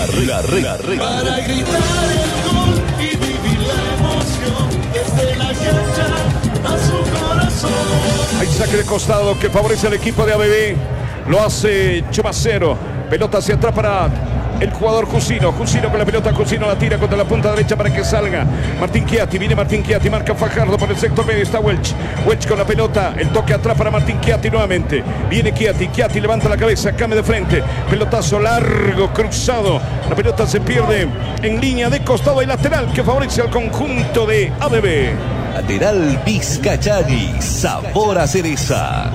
Para gritar el gol y vivir la emoción desde la cancha a su corazón. Hay saque de costado que favorece al equipo de ABB. Lo hace Chumacero. Pelota hacia atrás para el jugador Jusino. Jusino con la pelota. Jusino la tira contra la punta derecha para que salga Martín Chiatti. Viene Martín Chiatti. Marca Fajardo por el sector medio. Está Welch. Welch con la pelota. El toque atrás para Martín Chiatti nuevamente. Viene Chiatti. Chiatti levanta la cabeza. Cambia de frente. Pelotazo largo. Cruzado. La pelota se pierde en línea de costado y lateral que favorece al conjunto de ABB. Lateral Vizcachari. Sabor a cereza.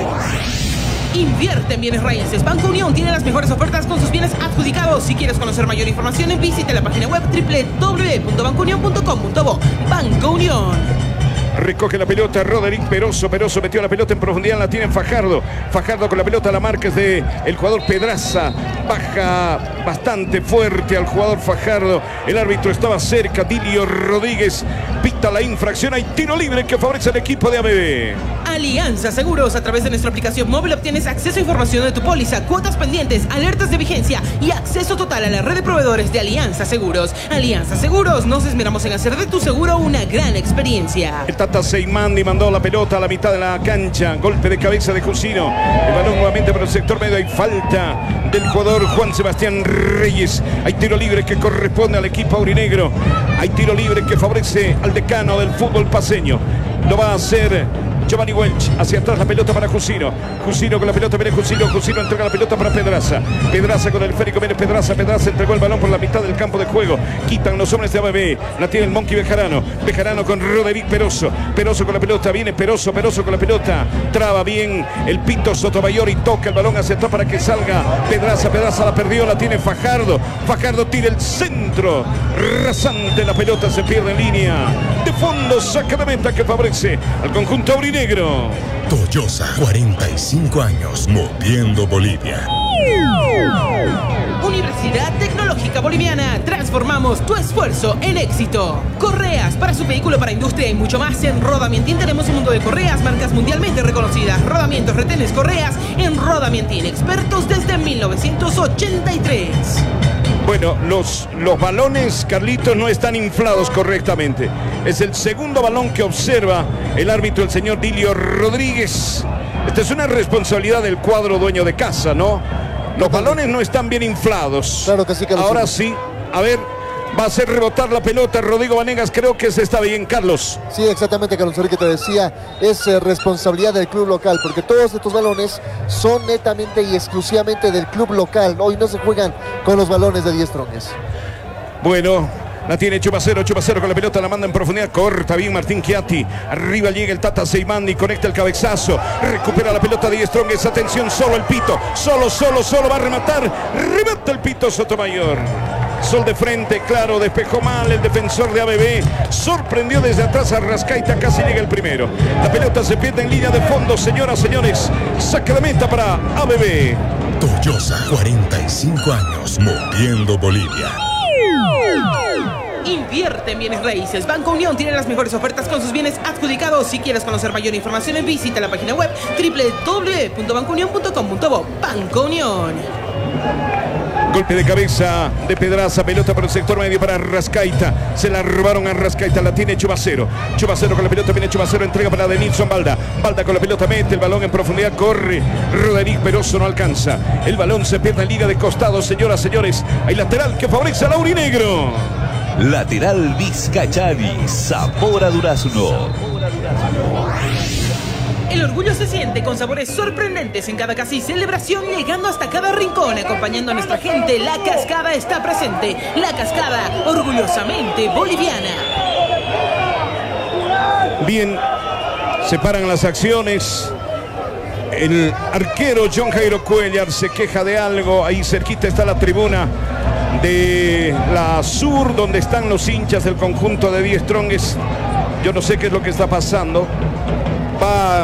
Invierte en bienes raíces. Banco Unión tiene las mejores ofertas con sus bienes adjudicados. Si quieres conocer mayor información, visite la página web www.bancounion.com.bo. Banco Unión. Recoge la pelota Roderick Peroso. Peroso metió la pelota en profundidad. La tiene Fajardo. Fajardo con la pelota. La marca es de el jugador Pedraza. Baja bastante fuerte al jugador Fajardo. El árbitro estaba cerca. Dilio Rodríguez pita la infracción. Hay tiro libre que favorece al equipo de ABB. Alianza Seguros. A través de nuestra aplicación móvil obtienes acceso a información de tu póliza, cuotas pendientes, alertas de vigencia y acceso total a la red de proveedores de Alianza Seguros. Alianza Seguros. Nos esmeramos en hacer de tu seguro una gran experiencia. El Tata Seimandi mandó la pelota a la mitad de la cancha. Golpe de cabeza de Jusino. El balón nuevamente por el sector medio. Hay falta del jugador Juan Sebastián Reyes. Hay tiro libre que corresponde al equipo aurinegro. Hay tiro libre que favorece al decano del fútbol paceño. Lo va a hacer Giovanni Welch. Hacia atrás la pelota para Jusino. Jusino con la pelota, viene Jusino. Jusino entrega la pelota para Pedraza. Pedraza con el esférico, viene Pedraza. Pedraza entregó el balón por la mitad del campo de juego. Quitan los hombres de ABB. La tiene el Monkey Bejarano. Bejarano con Roderick Peroso. Peroso con la pelota, viene Peroso. Peroso con la pelota. Traba bien el Pito Sotomayor y toca el balón hacia atrás para que salga Pedraza. Pedraza la perdió, la tiene Fajardo. Fajardo tira el centro. Rasante la pelota, se pierde en línea. De fondo saca de meta que favorece al conjunto aurinegro. Toyosa, 45 años, moviendo Bolivia. Universidad Tecnológica Boliviana. Transformamos tu esfuerzo en éxito. Correas para su vehículo, para industria y mucho más. En Rodamientín tenemos un mundo de correas, marcas mundialmente reconocidas. Rodamientos, retenes, correas. En Rodamientín, expertos desde 1983. Bueno, los balones, Carlitos, no están inflados correctamente. Es el segundo balón que observa el árbitro, el señor Dilio Rodríguez. Esta es una responsabilidad del cuadro dueño de casa, ¿no? Los balones no están bien inflados. Claro que sí, Carlos. Ahora sí, a ver, va a hacer rebotar la pelota Rodrigo Vanegas. Creo que se está bien, Carlos. Sí, exactamente, Carlos Enrique, te decía, es responsabilidad del club local, porque todos estos balones son netamente y exclusivamente del club local. Hoy no se juegan con los balones de 10 tronques. Bueno, la tiene Chumacero con la pelota, la manda en profundidad, corta bien Martín Chiatti. Arriba llega el Tata Seimandi, conecta el cabezazo, recupera la pelota de 10 tronques. Atención, solo el Pito, solo va a rematar, remata el Pito Sotomayor. Sol de frente, claro, despejó mal el defensor de ABB. Sorprendió desde atrás a Rascaita, casi llega el primero. La pelota se pierde en línea de fondo, señoras, señores. Saca de meta para ABB. Toyosa, 45 años, moviendo Bolivia. Invierte en bienes raíces. Banco Unión tiene las mejores ofertas con sus bienes adjudicados. Si quieres conocer mayor información, visita la página web www.bancounion.com.bo. Banco Unión. Golpe de cabeza de Pedraza, pelota por el sector medio para Rascaita. Se la robaron a Rascaita, la tiene Chumacero. Chumacero con la pelota, viene Chumacero, entrega para Denilson Balda. Balda con la pelota, mete el balón en profundidad, corre Roderick Peroso, no alcanza. El balón se pierde en liga de costado, señoras, señores. Hay lateral que favorece al aurinegro. Lateral Vizcachari. Sabor a durazno. El orgullo se siente con sabores sorprendentes en cada casa y celebración, llegando hasta cada rincón, acompañando a nuestra gente. La Cascada está presente. La Cascada, orgullosamente boliviana. Bien, se paran las acciones. El arquero John Jairo Cuellar se queja de algo. Ahí cerquita está la tribuna de la sur, donde están los hinchas del conjunto de 10 tronques. Yo no sé qué es lo que está pasando. Va